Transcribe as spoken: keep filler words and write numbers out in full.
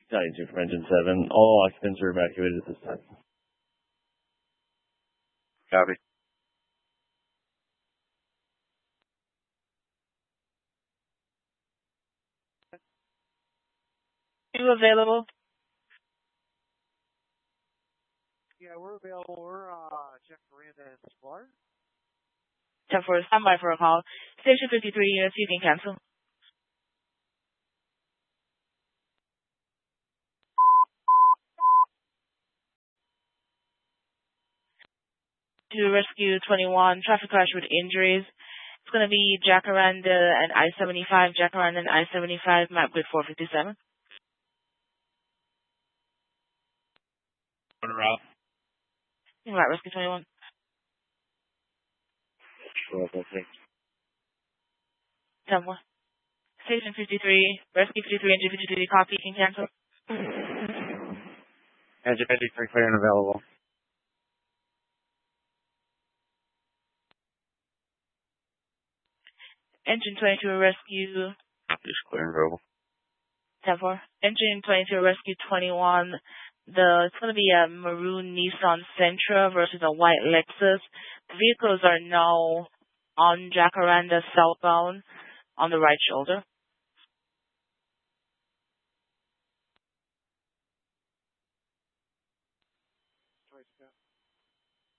ninety-two for engine seven. All occupants are evacuated at this time. Copy. You available? Yeah, we're available. We're uh, Jeff Miranda and Splar. ten four, standby for a call. Station fifty-three units, you can cancel. To rescue twenty-one, traffic crash with injuries. It's going to be Jacaranda and I seventy-five, Jacaranda and I seventy-five, map grid four fifty-seven. On route. You might rescue twenty-one. Sure, okay. ten four. Station fifty-three, rescue fifty-three, engine fifty-three, copy, you can cancel. Engine fifty-three clear and available. Engine twenty-two, rescue. Just clear and available. ten four. Engine twenty-two, rescue twenty-one. The, it's going to be a maroon Nissan Sentra versus a white Lexus. The vehicles are now on Jacaranda southbound on the right shoulder.